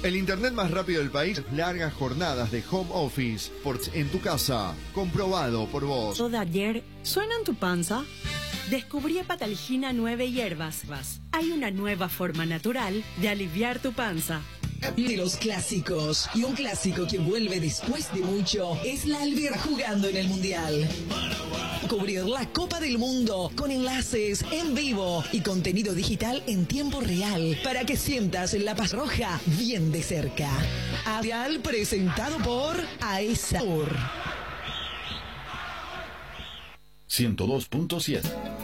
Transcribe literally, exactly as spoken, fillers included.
El internet más rápido del país, largas jornadas de home office, por en tu casa, comprobado por vos. Todo de ayer, ¿suena en tu panza? Descubrí Hepatalgina nueve hierbas. Hay una nueva forma natural de aliviar tu panza. De los clásicos, y un clásico que vuelve después de mucho, es la Albier jugando en el Mundial. Cubrir la Copa del Mundo con enlaces en vivo y contenido digital en tiempo real para que sientas la Paz Roja bien de cerca. Mundial presentado por AESA. ciento dos punto siete